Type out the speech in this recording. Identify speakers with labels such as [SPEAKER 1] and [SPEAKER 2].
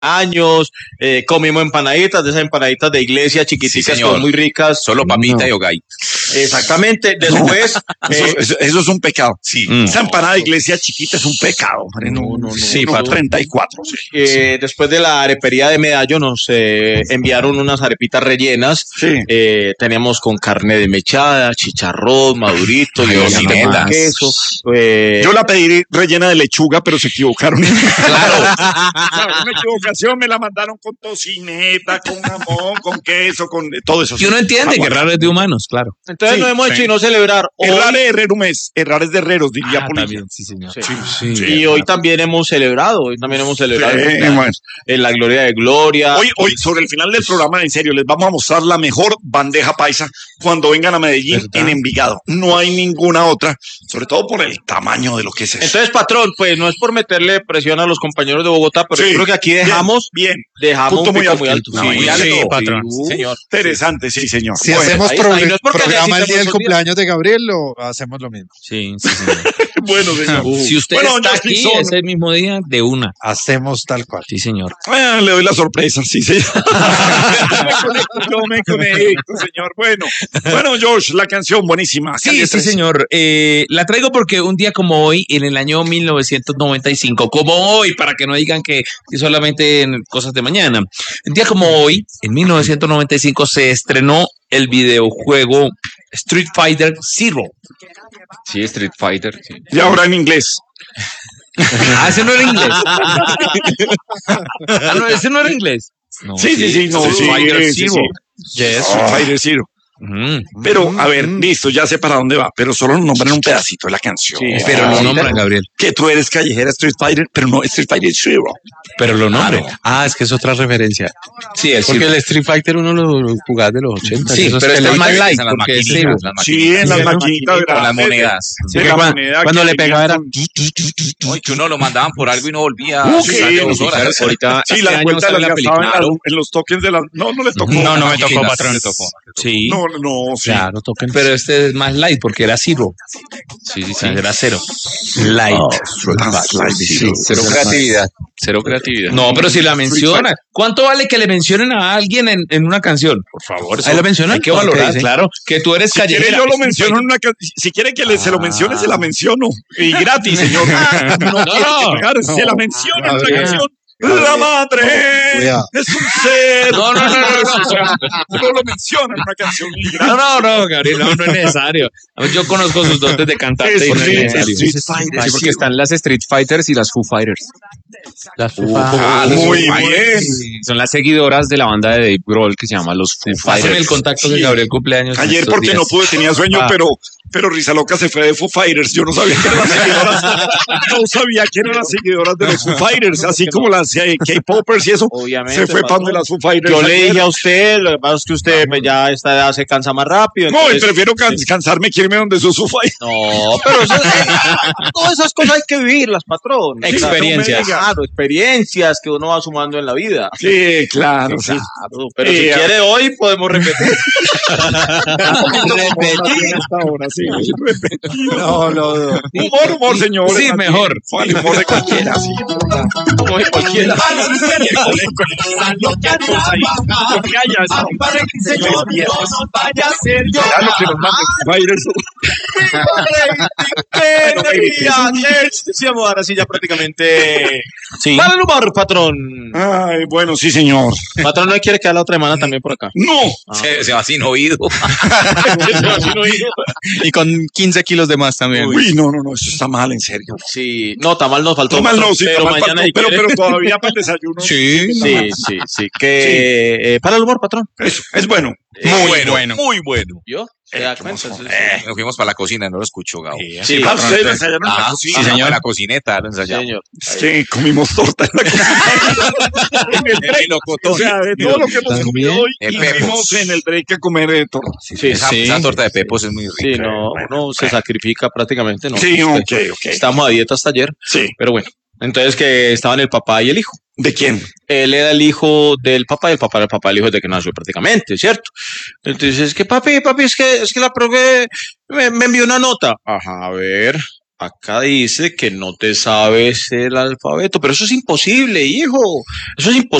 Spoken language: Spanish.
[SPEAKER 1] años, comimos empanaditas, de esas empanaditas de iglesia chiquiticas,
[SPEAKER 2] Sí,
[SPEAKER 1] son muy ricas.
[SPEAKER 2] Solo papita y hogay.
[SPEAKER 1] Exactamente. Después,
[SPEAKER 3] Eso es un pecado.
[SPEAKER 2] Sí.
[SPEAKER 3] Esa empanada de iglesia chiquita es un pecado. Hombre,
[SPEAKER 1] Sí,
[SPEAKER 3] no,
[SPEAKER 1] patrón.
[SPEAKER 3] 34. Sí.
[SPEAKER 1] después de la arepería de Medallo nos enviaron unas arepitas rellenas.
[SPEAKER 3] Sí.
[SPEAKER 1] Teníamos con carne desmechada, chicharrón, madurito,
[SPEAKER 2] Ay,
[SPEAKER 1] yoncito con
[SPEAKER 2] tocineta.
[SPEAKER 1] queso.
[SPEAKER 3] Yo la pedí rellena de lechuga, pero se equivocaron.
[SPEAKER 2] Claro.
[SPEAKER 3] Una equivocación, me la mandaron con tocineta, con jamón, con queso, con todo eso.
[SPEAKER 4] Y uno entiende que raro es de humanos, claro.
[SPEAKER 1] Entonces
[SPEAKER 3] Sí,
[SPEAKER 1] nos hemos
[SPEAKER 3] sí.
[SPEAKER 1] hecho y no celebrar. Hoy,
[SPEAKER 3] Errar es herrerum es, errar es de herreros, diría Polilla.
[SPEAKER 4] También, sí, señor.
[SPEAKER 1] sí.
[SPEAKER 3] Sí.
[SPEAKER 1] Y hoy también hemos celebrado. Hoy también hemos celebrado
[SPEAKER 3] Sí,
[SPEAKER 1] el cumpleaños.
[SPEAKER 3] bueno.
[SPEAKER 1] En la gloria de Gloria.
[SPEAKER 3] Hoy, sobre el final del programa, en serio, les vamos a mostrar la mejor bandeja paisa cuando vengan a Medellín en Envigado. No hay ninguna otra, sobre todo por el tamaño de lo que es eso.
[SPEAKER 1] Entonces, patrón, pues no es por meterle presión a los compañeros de Bogotá, pero
[SPEAKER 3] Sí.
[SPEAKER 1] yo creo que aquí dejamos,
[SPEAKER 3] Bien.
[SPEAKER 1] dejamos
[SPEAKER 3] Punto
[SPEAKER 1] un
[SPEAKER 3] muy
[SPEAKER 1] pico
[SPEAKER 3] alto.
[SPEAKER 1] muy alto.
[SPEAKER 3] No, muy alto.
[SPEAKER 4] Sí, patrón.
[SPEAKER 1] Sí,
[SPEAKER 2] Señor.
[SPEAKER 3] Interesante, sí, señor.
[SPEAKER 5] Si
[SPEAKER 3] Bueno,
[SPEAKER 5] hacemos
[SPEAKER 1] ahí no es porque
[SPEAKER 5] programa el día del
[SPEAKER 1] necesitemos
[SPEAKER 5] cumpleaños de Gabriel, lo hacemos lo mismo.
[SPEAKER 4] Sí, sí, señor.
[SPEAKER 3] bueno, señor.
[SPEAKER 4] Si usted
[SPEAKER 3] Bueno,
[SPEAKER 4] está
[SPEAKER 3] doña
[SPEAKER 4] aquí
[SPEAKER 3] Pinzón.
[SPEAKER 4] ese mismo día, de una.
[SPEAKER 5] Hacemos tal cual.
[SPEAKER 4] Sí, señor.
[SPEAKER 3] Le doy la sorpresa, sí, señor. Yo me conecto, señor. Bueno, George, la canción buenísima.
[SPEAKER 4] Sí,
[SPEAKER 3] Calle
[SPEAKER 4] sí,
[SPEAKER 3] 13.
[SPEAKER 4] señor. La traigo porque un día como hoy, en el año 1995, como hoy, para que no digan que solamente en cosas de mañana, un día como hoy, en 1995, se estrenó el videojuego Street Fighter Zero.
[SPEAKER 2] Sí, Street Fighter. Sí.
[SPEAKER 3] Y ahora en inglés.
[SPEAKER 4] Ah, ese no era inglés. Ah, no, ese no era inglés. No,
[SPEAKER 3] Sí, no,
[SPEAKER 4] Street
[SPEAKER 3] sí,
[SPEAKER 4] Fighter
[SPEAKER 3] sí,
[SPEAKER 4] Zero.
[SPEAKER 3] sí. Street Fighter Zero.
[SPEAKER 4] Ujú.
[SPEAKER 3] Pero, a ver, listo, ya sé para dónde va, pero solo nos nombran un pedacito de la canción.
[SPEAKER 1] Sí,
[SPEAKER 4] Pero lo nombran, Gabriel.
[SPEAKER 3] Que tú eres callejera Street Fighter, pero no Street Fighter Zero.
[SPEAKER 4] Pero lo nombran.
[SPEAKER 5] Ah, es que es otra referencia.
[SPEAKER 4] Sí, el
[SPEAKER 5] Porque el Street Fighter uno lo jugaba de los 80.
[SPEAKER 4] Sí,
[SPEAKER 5] esos
[SPEAKER 4] pero este es más
[SPEAKER 5] peleitas.
[SPEAKER 4] light
[SPEAKER 2] En las
[SPEAKER 4] porque es
[SPEAKER 2] maquinitas,
[SPEAKER 4] Zero.
[SPEAKER 3] Sí, en las
[SPEAKER 5] Sí,
[SPEAKER 3] maquinitas
[SPEAKER 2] con las
[SPEAKER 3] grandes.
[SPEAKER 2] monedas.
[SPEAKER 3] Sí,
[SPEAKER 5] Que
[SPEAKER 3] la
[SPEAKER 5] cuando-
[SPEAKER 3] moneda
[SPEAKER 5] cuando
[SPEAKER 3] que
[SPEAKER 5] le pegaba era...
[SPEAKER 3] venían
[SPEAKER 2] Oye, que uno lo mandaban por algo y no volvía.
[SPEAKER 3] Sí,
[SPEAKER 2] durante
[SPEAKER 3] sí,
[SPEAKER 2] 2 horas.
[SPEAKER 4] Ahorita,
[SPEAKER 3] Sí,
[SPEAKER 4] este
[SPEAKER 3] las
[SPEAKER 4] año
[SPEAKER 3] vueltas
[SPEAKER 4] sale
[SPEAKER 3] las
[SPEAKER 4] la
[SPEAKER 3] gastaban
[SPEAKER 4] película.
[SPEAKER 3] en los tokens de las... No, no le tocó.
[SPEAKER 4] No, no me
[SPEAKER 2] Maquinitas,
[SPEAKER 4] tocó, patrón.
[SPEAKER 2] le tocó.
[SPEAKER 4] Sí,
[SPEAKER 3] No, sí.
[SPEAKER 5] Claro, toquen.
[SPEAKER 4] pero este es más light porque era Zero.
[SPEAKER 2] Sí, sí,
[SPEAKER 4] O
[SPEAKER 2] sí.
[SPEAKER 4] sea, era cero. Light.
[SPEAKER 2] Cero creatividad. Cero creatividad.
[SPEAKER 4] No, pero si la menciona. ¿Cuánto vale que le mencionen a alguien en una canción? Por favor. Ahí la mencionan. Hay que valorar, claro. Que tú eres
[SPEAKER 3] Si quiere,
[SPEAKER 4] callejera.
[SPEAKER 3] yo lo menciono en una si quiere que se lo mencione, se la menciono. Y gratis, señor. No, quiere que pagar, se la menciona en una canción. La madre
[SPEAKER 5] Cuidado.
[SPEAKER 3] es un ser.
[SPEAKER 4] No.
[SPEAKER 3] No lo menciona en una canción. y gratis.
[SPEAKER 4] No, Gabriel, no es necesario. Yo conozco sus dotes de cantante y no es necesario.
[SPEAKER 3] Street Fighter.
[SPEAKER 6] Sí, porque están las Street Fighters y las Foo Fighters.
[SPEAKER 5] Las
[SPEAKER 3] Muy bien.
[SPEAKER 6] Son las seguidoras de la banda de Dave Grohl que se llama los Foo
[SPEAKER 4] Pásame el
[SPEAKER 6] Fighters.
[SPEAKER 4] contacto de
[SPEAKER 3] Sí.
[SPEAKER 4] Gabriel cumpleaños. en
[SPEAKER 3] Ayer
[SPEAKER 4] estos
[SPEAKER 3] porque
[SPEAKER 4] días.
[SPEAKER 3] no pude, tenía sueño, pero Risa Loca se fue de Foo Fighters. Yo no sabía que eran las seguidoras. No sabía que eran las seguidoras de los Foo Fighters, así como las K-Popers y eso.
[SPEAKER 1] Obviamente,
[SPEAKER 3] Se fue
[SPEAKER 1] patrón.
[SPEAKER 3] para de las Foo Fighters.
[SPEAKER 1] Yo le
[SPEAKER 3] ayer.
[SPEAKER 1] dije a usted, lo que pasa es que usted pues, ya a esta edad se cansa más rápido.
[SPEAKER 3] No, y
[SPEAKER 1] entonces-
[SPEAKER 3] prefiero cansarme que irme donde sus Foo Fighters.
[SPEAKER 1] No, pero todas esas cosas hay que vivirlas, patrón.
[SPEAKER 4] Experiencias.
[SPEAKER 1] Claro, experiencias que uno va sumando en la vida.
[SPEAKER 3] Sí, claro, sí.
[SPEAKER 1] Claro, pero si
[SPEAKER 3] Sí,
[SPEAKER 1] quiere hoy podemos repetir.
[SPEAKER 3] Ahora sí, repetir.
[SPEAKER 5] No.
[SPEAKER 3] Humor, señor.
[SPEAKER 4] Sí, mejor.
[SPEAKER 3] El humor de cualquiera, sí.
[SPEAKER 1] Como de cualquiera.
[SPEAKER 3] Ya lo que nos manda Foo Fighters.
[SPEAKER 1] Sí, vamos ahora sí ya prácticamente. Sí. Para el humor, patrón.
[SPEAKER 3] Ay, bueno, sí, señor.
[SPEAKER 1] Patrón no quiere quedar la otra semana también por acá.
[SPEAKER 3] No.
[SPEAKER 2] Se va sin oído.
[SPEAKER 6] Y con 15 kilos de más también.
[SPEAKER 3] Uy, no, eso está mal, en serio.
[SPEAKER 1] Sí, no, tamal nos faltó.
[SPEAKER 3] Toma el no,
[SPEAKER 1] patrón,
[SPEAKER 3] sí,
[SPEAKER 1] pero
[SPEAKER 3] toma el
[SPEAKER 1] mañana
[SPEAKER 3] patrón,
[SPEAKER 1] si quiere.
[SPEAKER 3] pero todavía para el desayuno.
[SPEAKER 6] Sí.
[SPEAKER 1] Sí. Que para el humor, patrón.
[SPEAKER 3] Eso, es bueno.
[SPEAKER 2] Muy bueno. Muy bueno.
[SPEAKER 1] ¿Yo? ¿Se da cuenta?
[SPEAKER 2] Nos fuimos para la cocina, no lo escucho, Gabo.
[SPEAKER 1] Sí,
[SPEAKER 3] Ah, ustedes lo ensayaron en la
[SPEAKER 2] Ah,
[SPEAKER 3] cocina.
[SPEAKER 2] sí, señor. La cocineta lo ensayamos.
[SPEAKER 1] señor.
[SPEAKER 3] Sí, comimos torta en la cocina. En el break. O sea, de todo lo que hemos comido hoy,
[SPEAKER 2] El
[SPEAKER 3] y
[SPEAKER 2] Pepos.
[SPEAKER 3] fuimos en el break a comer torta.
[SPEAKER 1] Sí,
[SPEAKER 2] Esa torta de Pepos es muy rica.
[SPEAKER 1] Sí, no, uno se sacrifica prácticamente, ¿no?
[SPEAKER 3] Sí,
[SPEAKER 1] Pues,
[SPEAKER 3] ok.
[SPEAKER 1] Estamos a dieta hasta ayer,
[SPEAKER 3] Sí.
[SPEAKER 1] pero bueno. Entonces que estaban el papá y el hijo.
[SPEAKER 3] ¿De quién?
[SPEAKER 1] Él era el hijo del papá y el papá era el papá del hijo desde que nació prácticamente, ¿cierto? Entonces es que papi, es que la profe me envió una nota. Ajá, a ver.
[SPEAKER 7] acá dice que no te sabes el alfabeto, pero eso es imposible, hijo. Eso es imposible.